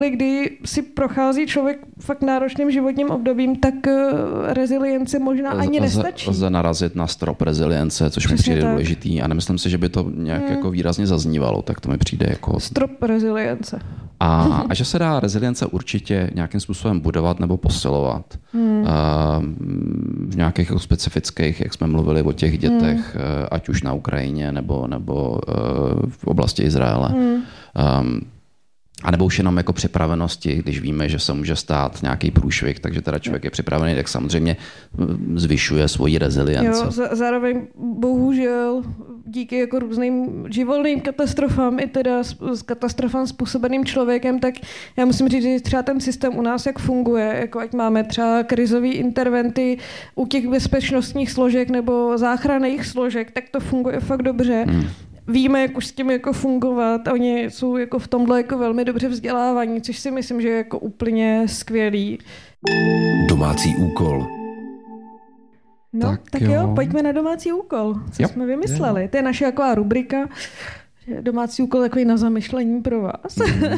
kdy si prochází člověk fakt náročným životním obdobím, tak rezilience možná ani nestačí. Lze narazit na strop rezilience, což mi přijde důležitý a nemyslím si, že by to nějak jako výrazně zaznívalo, tak to mi přijde jako... Strop rezilience. A že se dá rezilience určitě nějakým způsobem budovat nebo posilovat. V nějakých specifických, jak jsme mluvili o těch dětech, ať už na Ukrajině nebo v oblasti Izraele. A nebo už jenom jako připravenosti, když víme, že se může stát nějaký průšvih, takže teda člověk je připravený, tak samozřejmě zvyšuje svoji rezilienci. Jo, zároveň bohužel díky jako různým živelným katastrofám i teda s katastrofám způsobeným člověkem, tak já musím říct, že třeba ten systém u nás jak funguje, jako ať máme třeba krizový interventy u těch bezpečnostních složek nebo záchranných složek, tak to funguje fakt dobře. Víme, jak už s tím jako fungovat. Oni jsou jako v tomhle jako velmi dobře vzdělávaní, což si myslím, že je jako úplně skvělý. Domácí úkol. No, tak jo, pojďme na domácí úkol. Co jsme vymysleli? To je naše taková rubrika. Domácí úkol takový na zamyšlení pro vás.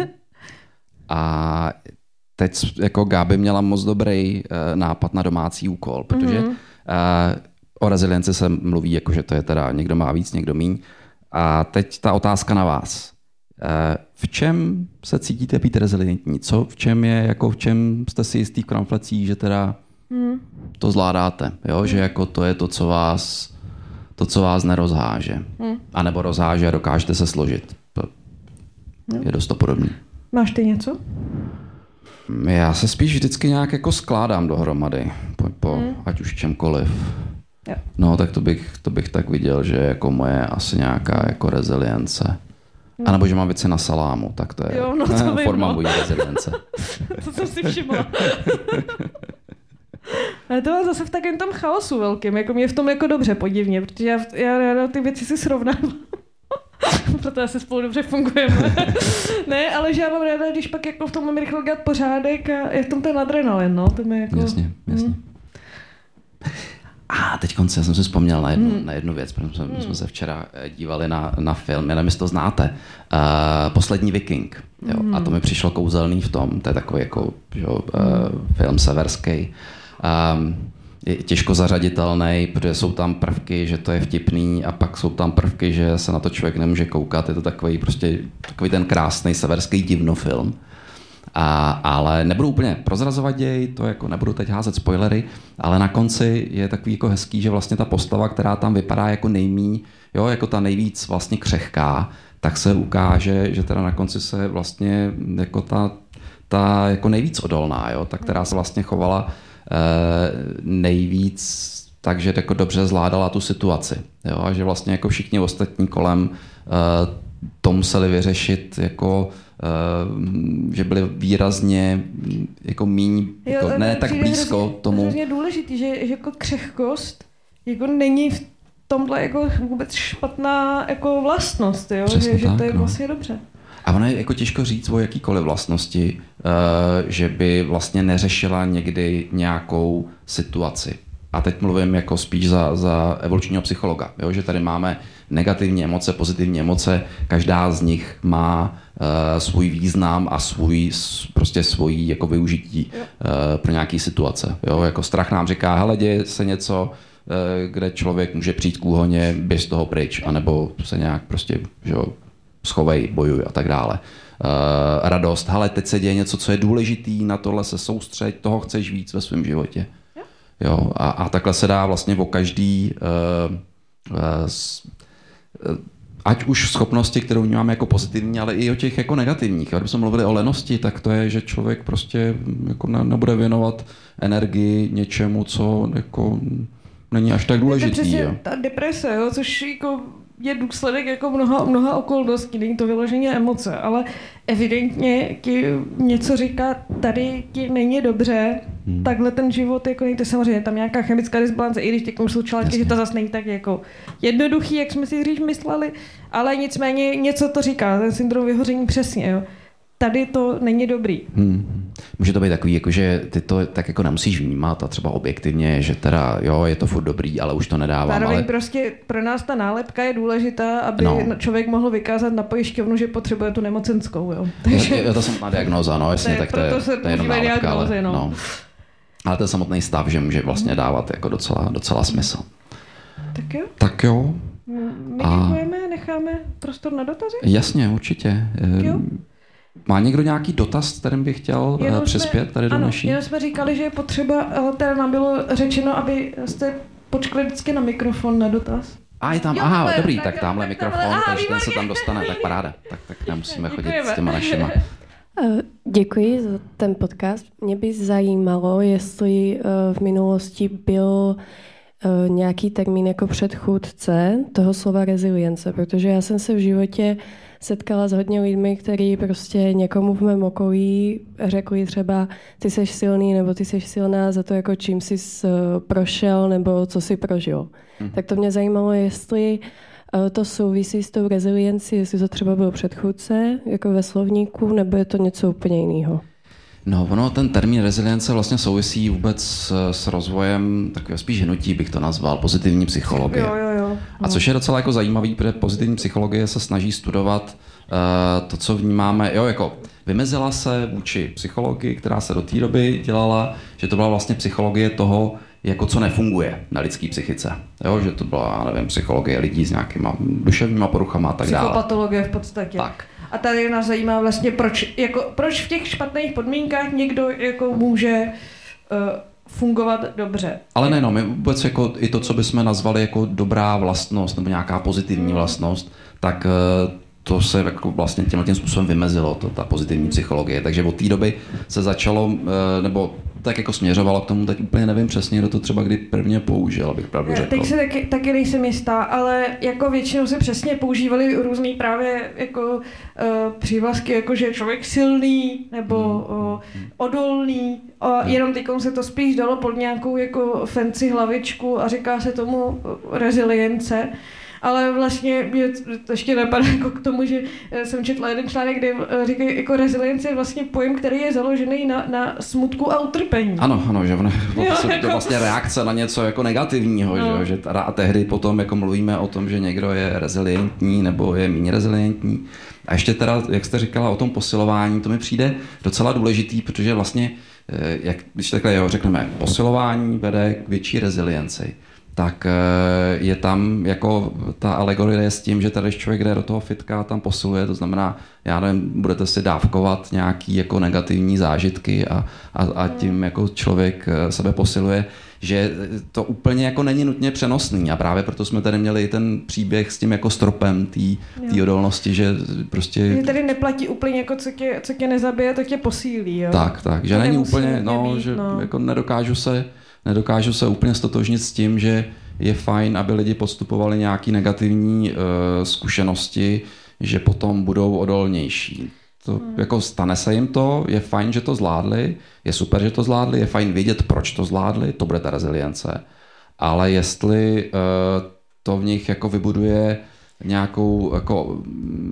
A teď jako Gáby měla moc dobrý nápad na domácí úkol, protože o rezilienci se mluví, jako že to je teda někdo má víc, někdo míň. A teď ta otázka na vás. V čem se cítíte být rezilientní? V čem jste si jistý v kramflecích, že teda to zvládáte? Jo? Že jako to je to, co vás nerozháže. A nebo rozháže a dokážete se složit. Je dost to podobný. Máš ty něco? Já se spíš vždycky nějak jako skládám dohromady. Ať už čemkoliv. No, tak to bych tak viděl, že jako moje asi nějaká jako rezilience. A nebo že mám věci na salámu, tak to je forma mojí rezilience. To jsem si všimla. Ale to je zase v takovém tom chaosu velkým, jako mě v tom jako dobře podivně, protože já ty věci si srovnám. Proto asi spolu dobře fungujeme. Ne, ale že já mám ráda, když pak jako v tom mám rychle dělat pořádek a je v tom ten adrenalin, no. To mi jako... Jasně. A teď já jsem si vzpomněl na jednu věc, protože jsme se včera dívali na film, nevím, jestli to znáte, Poslední Viking. Jo? A to mi přišlo kouzelný v tom, to je takový jako film severský. Je těžko zařaditelný, protože jsou tam prvky, že to je vtipný a pak jsou tam prvky, že se na to člověk nemůže koukat. Je to takový ten krásný severský divnofilm. Ale nebudu úplně prozrazovat děj, to jako nebudu teď házet spoilery, ale na konci je takový jako hezký, že vlastně ta postava, která tam vypadá jako nejmíň, jo, jako ta nejvíc vlastně křehká, tak se ukáže, že teda na konci se vlastně jako ta jako nejvíc odolná, jo, ta, která se vlastně chovala nejvíc, takže jako dobře zvládala tu situaci, jo, a že vlastně jako všichni ostatní kolem to museli vyřešit jako že byly výrazně jako míň, jako, ne tak blízko tomu. To je důležitý, že jako křehkost jako není v tomhle jako vůbec špatná jako vlastnost, jo? Že to je vlastně dobře. A ono je jako těžko říct o jakýkoliv vlastnosti, že by vlastně neřešila někdy nějakou situaci. A teď mluvím jako spíš za evolučního psychologa, jo? Že tady máme negativní emoce, pozitivní emoce, každá z nich má svůj význam a svojí jako využití pro nějaký situace. Jo? Jako strach nám říká, hele, děje se něco, kde člověk může přijít k úhoně, běž z toho pryč, anebo se nějak prostě schovej, bojuj a tak dále. Radost, hele, teď se děje něco, co je důležitý, na tohle se soustřeď, toho chceš víc ve svém životě. Jo? A takhle se dá vlastně o každý ať už schopnosti, kterou vnímáme jako pozitivní, ale i o těch jako negativních. Když jsme mluvili o lenosti, tak to je, že člověk prostě jako nebude věnovat energii něčemu, co jako není až tak důležitý. Jo. Ta deprese, jo, což jako je důsledek jako mnoha okolností, není to vyloženě emoce, ale evidentně ti něco říká, tady ti není dobře, takhle ten život jako nejde, samozřejmě tam nějaká chemická disbalance, i když těch jsou články, že to zase není tak jako jednoduchý, jak jsme si dřív mysleli, ale nicméně něco to říká, ten syndrom vyhoření přesně, jo. Tady to není dobrý. může to být takový, jako, že ty to tak jako nemusíš vnímat a třeba objektivně, že teda jo, je to furt dobrý, ale už to nedávám. Zároveň ale prostě pro nás ta nálepka je důležitá, aby člověk mohl vykázat na pojišťovnu, že potřebuje tu nemocenskou. Jo. Takže je to samotná diagnóza, no jasně, tak to je jenom nálepka, no. Ale ten samotný stav, že může vlastně dávat jako docela smysl. Tak jo. My A děkujeme, necháme prostor na dotazy? jasně, určitě. Jo. Má někdo nějaký dotaz, s kterým by chtěl přispět tady do naší? Jenom jsme říkali, že je potřeba, teda nám bylo řečeno, aby jste počkali vždycky na mikrofon na dotaz. Je tam, dobrý, tak tamhle mikrofon, takže ten se tam dostane, tak paráda. Tak nemusíme chodit s těma našima. Děkuji za ten podcast. Mě by zajímalo, jestli v minulosti byl nějaký termín jako předchůdce toho slova rezilience, protože já jsem se v životě setkala s hodně lidmi, kteří prostě někomu v mém okolí řekli třeba ty seš silný nebo ty seš silná za to, jako čím jsi prošel nebo co jsi prožil. Tak to mě zajímalo, jestli to souvisí s tou reziliencí, jestli to třeba byl předchůdce jako ve slovníku, nebo je to něco úplně jiného. No, ten termín rezilience vlastně souvisí vůbec s rozvojem takového spíš hnutí, bych to nazval, pozitivní psychologie. Jo. A což je docela jako zajímavý, protože pozitivní psychologie se snaží studovat to, co vnímáme. Jako vymezila se vůči psychologii, která se do té doby dělala, že to byla vlastně psychologie toho, jako co nefunguje na lidské psychice. Jo, že to byla, nevím, psychologie lidí s nějakýma duševníma poruchama a tak dále. Psychopatologie v podstatě. Tak. A tady nás zajímá vlastně, proč v těch špatných podmínkách někdo jako může fungovat dobře. Ale nejenom, my vůbec jako i to, co bychom nazvali jako dobrá vlastnost nebo nějaká pozitivní vlastnost, tak to se jako vlastně tím způsobem vymezilo, ta pozitivní psychologie. Takže od té doby se začalo, nebo tak jako směřovalo k tomu, teď úplně nevím přesně, kdo to třeba kdy prvně použil, abych pravdu řekl. Teď se taky nejsem jistá, ale jako většinou se přesně používali různý právě jako přívlastky, jako že člověk silný nebo odolný. Jenom teďkom se to spíš dalo pod nějakou jako fancy hlavičku a říká se tomu rezilience. Ale vlastně mě to ještě napadá jako k tomu, že jsem četla jeden článek, kde říkají, jako rezilience je vlastně pojem, který je založený na smutku a utrpení. Ano, že je to vlastně reakce na něco jako negativního, že a tehdy potom jako mluvíme o tom, že někdo je rezilientní nebo je méně rezilientní. A ještě teda, jak jste říkala o tom posilování, to mi přijde docela důležitý, protože vlastně, když takhle řekneme, posilování vede k větší rezilienci, tak je tam jako ta alegorie s tím, že tady člověk jde do toho fitka a tam posiluje, to znamená, já nevím, budete si dávkovat nějaký jako negativní zážitky a tím jako člověk sebe posiluje, že to úplně jako není nutně přenosný a právě proto jsme tady měli ten příběh s tím jako stropem té odolnosti, že prostě... Že tady neplatí úplně jako co tě nezabije, to tě posílí, jo? Tak, že to není úplně, že jako nedokážu se úplně stotožnit s tím, že je fajn, aby lidi podstupovali nějaké negativní zkušenosti, že potom budou odolnější. To, jako stane se jim to, je fajn, že to zvládli, je super, že to zvládli, je fajn vědět, proč to zvládli, to bude ta rezilience. Ale jestli to v nich jako vybuduje nějakou jako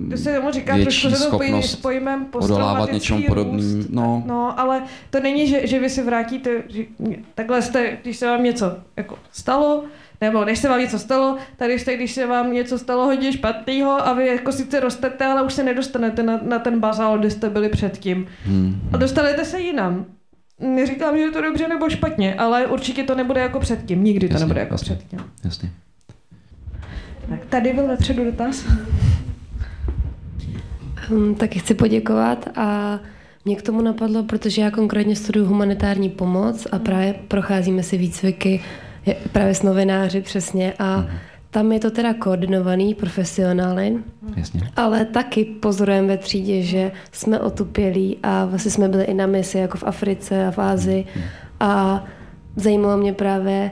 větší schopnost odolávat něčemu podobným. No, ale to není, že vy si vrátíte, že takhle jste, když se vám něco jako stalo, nebo než se vám něco stalo, tady jste, když se vám něco stalo hodně špatného a vy jako sice rostete, ale už se nedostanete na ten bazál, kde jste byli předtím. A dostanete se jinam. Neříkám, že je to dobře nebo špatně, ale určitě to nebude jako předtím. Nikdy to nebude jako předtím. Jasně. Tak tady byl vepředu dotaz. Taky chci poděkovat a mě k tomu napadlo, protože já konkrétně studuju humanitární pomoc a právě procházíme si výcviky právě s novináři přesně a tam je to teda koordinovaný profesionály, ale taky pozorujeme ve třídě, že jsme otupělí a vlastně jsme byli i na misi jako v Africe a v Ázii a zajímalo mě právě,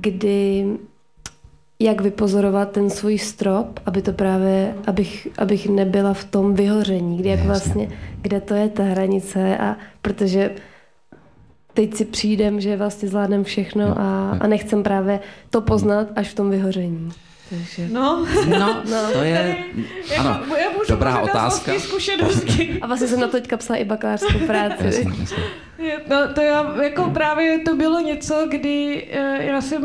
jak vypozorovat ten svůj strop, aby to právě, abych nebyla v tom vyhoření, kde to je ta hranice a protože teď si přijdem, že vlastně zvládnem všechno a nechcem právě to poznat až v tom vyhoření. No, to je ano, dobrá otázka. A vlastně jsem na to teďka psala i bakalářskou práci. Jasně. No, to já, jako právě to bylo něco, kdy já jsem,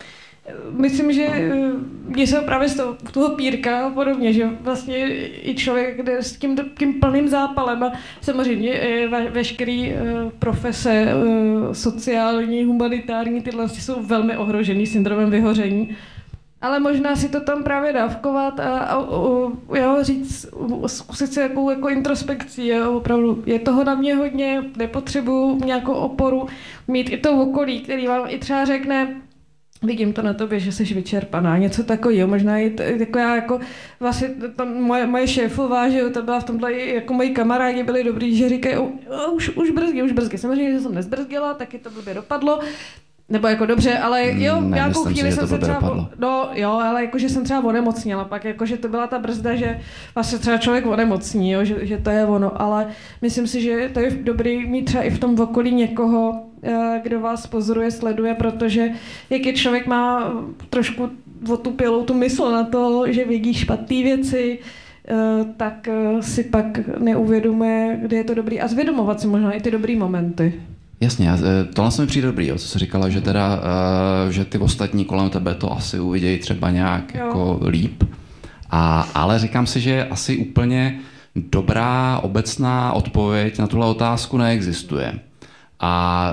myslím, že jsem právě z toho pírka a podobně, že vlastně i člověk jde s tím plným zápalem a samozřejmě veškerý profese sociální, humanitární, tyhle jsou velmi ohrožený syndromem vyhoření. Ale možná si to tam právě dávkovat a říct, zkusit si jako introspekcí. Jo, opravdu je toho na mě hodně, nepotřebuju nějakou oporu, mít i to okolí, který vám i třeba řekne, vidím to na tobě, že jsi vyčerpaná, něco takového. Možná i taková jako vlastně moje šéfová, že jo, to byla v tomhle jako moji kamarádi byli dobrý, že říkají, už brzdy. Samozřejmě, že jsem nezbrzdila, taky to blbě dopadlo. Nebo jako dobře, ale jo, nějakou chvíli jsem se třeba, ale jakože jsem třeba onemocněla, pak jakože to byla ta brzda, že vlastně třeba člověk onemocní, jo, že to je ono, ale myslím si, že to je dobrý mít třeba i v tom okolí někoho, kdo vás pozoruje, sleduje, protože jak je člověk má trošku otupělou tu mysl na to, že vidí špatné věci, tak si pak neuvědomuje, kde je to dobrý a zvědomovat si možná i ty dobrý momenty. Jasně, tohle se mi přijde dobrý, jo, co jsi říkala, že teda, že ty ostatní kolem tebe to asi uvidějí třeba nějak jako líp, ale říkám si, že asi úplně dobrá obecná odpověď na tuhle otázku neexistuje. A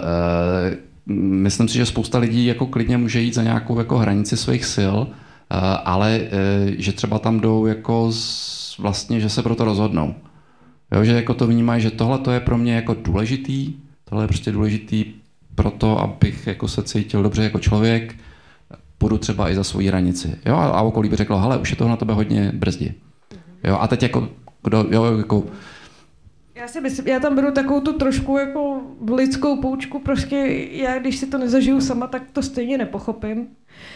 myslím si, že spousta lidí jako klidně může jít za nějakou jako hranici svých sil, ale že třeba tam jdou jako vlastně, že se pro to rozhodnou. Jo, že jako to vnímají, že tohle to je pro mě jako důležitý, tohle je prostě důležitý pro to, abych jako se cítil dobře jako člověk, půjdu třeba i za svou hranici. Jo, a okolí by řeklo, hele, už je toho na tebe hodně brzdí. Jo, a teď jako, jako já si myslím, já tam beru takovou tu trošku jako lidskou poučku, prostě já, když si to nezažiju sama, tak to stejně nepochopím.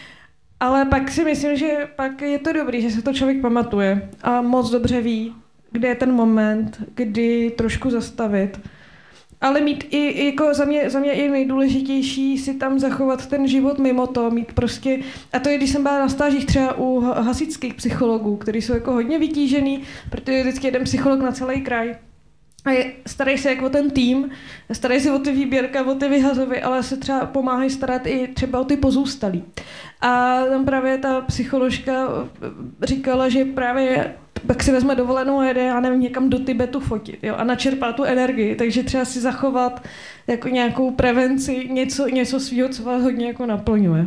Ale pak si myslím, že pak je to dobrý, že se to člověk pamatuje a moc dobře ví, kde je ten moment, kdy trošku zastavit. Ale mít i, jako za mě i nejdůležitější si tam zachovat ten život mimo to, mít prostě, a to je, když jsem byla na stážích třeba u hasičských psychologů, kteří jsou jako hodně vytížený, protože je vždycky jeden psycholog na celý kraj. A starají se jako ten tým, starají se o ty výběrka, o ty vyhazovy, ale se třeba pomáhají starat i třeba o ty pozůstalí. A tam právě ta psycholožka říkala, že právě pak si vezme dovolenou a jede, já nevím, někam do Tibetu fotit, jo, a načerpá tu energii, takže třeba si zachovat jako nějakou prevenci, něco svýho, co vás hodně jako naplňuje.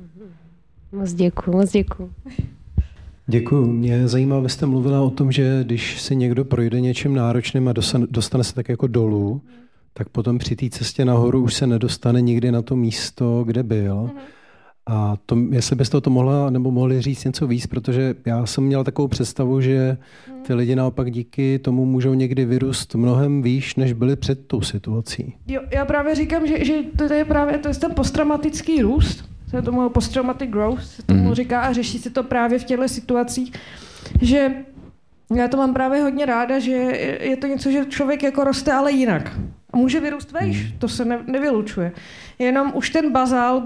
Moc děkuju. Děkuju. Mě zajímá, vy jste mluvila o tom, že když si někdo projde něčím náročným a dostane se tak jako dolů, tak potom při té cestě nahoru už se nedostane nikdy na to místo, kde byl. A to, jestli byste to mohli říct něco víc, protože já jsem měl takovou představu, že ty lidi naopak díky tomu můžou někdy vyrůst mnohem výš, než byli před tou situací. Jo, já právě říkám, že to je právě ten posttraumatický růst, se tomu post-traumatic growth, se tomu říká a řeší se to právě v těchto situacích, že já to mám právě hodně ráda, že je to něco, že člověk jako roste, ale jinak. A může vyrůst vejš, to se nevylučuje. Jenom už ten bazál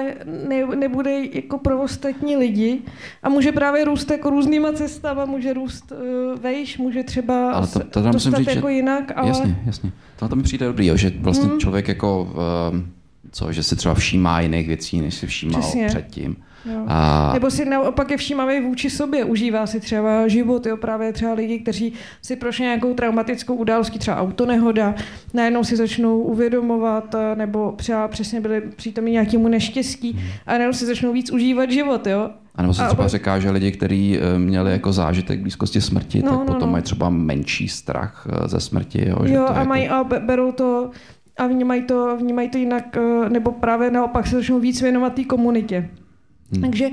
nebude jako pro ostatní lidi a může právě růst jako různýma cestama, může růst vejš, může třeba ale to dostat říct, jako jinak. Ale... Jasně. To mi přijde dobrý, jo, že vlastně člověk jako, že si třeba všímá jiných věcí, než si všímal předtím. Nebo si naopak je všímavý vůči sobě, užívá si třeba život, jo, právě třeba lidi, kteří si prošli nějakou traumatickou událostí, třeba autonehoda, najednou si začnou uvědomovat, nebo třeba přesně byli přítomní nějakému neštěstí a najednou si začnou víc užívat život, jo. A nebo se třeba říká, že lidi, kteří měli jako zážitek blízkosti smrti, tak potom mají třeba menší strach ze smrti, jo. Že jo, to a mají a berou to a vnímají to jinak, nebo právě naopak se začnou víc věnovat té komunitě. Takže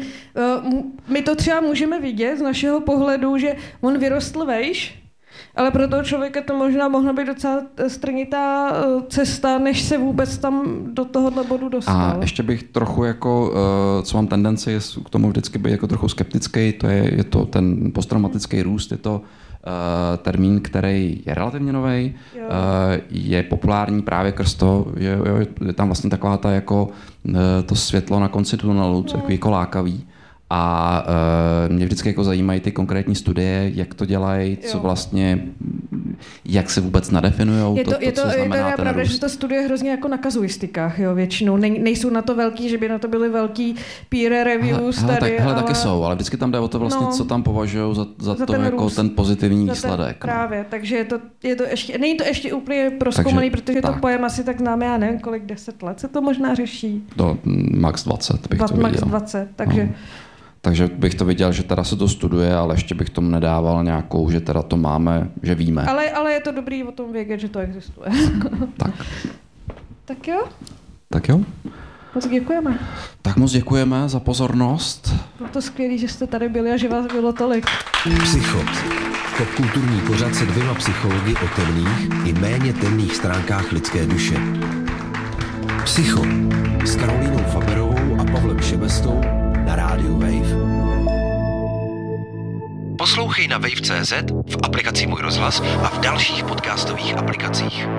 my to třeba můžeme vidět z našeho pohledu, že on vyrostl vejš, ale pro toho člověka to možná mohla být docela strnitá cesta, než se vůbec tam do tohohle bodu dostal. A ještě bych trochu jako, co mám tendenci k tomu vždycky být jako trochu skeptický, je to ten posttraumatický růst, je to termín, který je relativně nový, je populární právě krz to, že je tam vlastně taková ta jako to světlo na konci tunelu, takový jako lákavý. A mě vždycky jako zajímají ty konkrétní studie, jak to dělají, co vlastně, jak se vůbec nadefinujou, co znamená ten pravda, růst. že ta studie hrozně jako na kazuistikách, jo, většinou. Nejsou na to velký, že by na to byly velký peer reviews tady. Ale taky jsou, ale vždycky tam jde o to vlastně, co tam považují za to ten jako růst, ten pozitivní výsledek. Právě, takže je to ještě, není to ještě úplně prozkoumaný, protože to pojem asi tak známe, já nevím, kolik 10 let se to možná řeší. Max 20 bych to Max viděl. 20, takže... No. Takže bych to viděl, že teda se to studuje, ale ještě bych tomu nedával nějakou, že teda to máme, že víme. Ale je to dobrý o tom vědět, že to existuje. Tak. Tak jo? Moc děkujeme. Tak moc děkujeme za pozornost. Bylo to skvělé, že jste tady byli a že vás bylo tolik. Psycho. Popkulturní pořad se 2 psychologi o temných i méně temných stránkách lidské duše. Psycho s Karolínou Faberovou a Pavlem Šebestou na rádiu Wave. Poslouchej na wave.cz, v aplikaci Můj rozhlas a v dalších podcastových aplikacích.